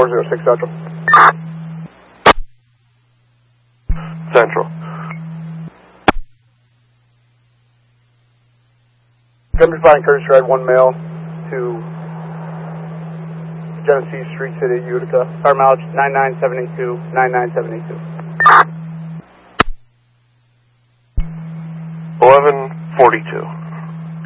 406 Central. Central. Company flying Curtis Red, 1 male to Genesee Street City, Utica. Car mileage 99782, 99782. 1142.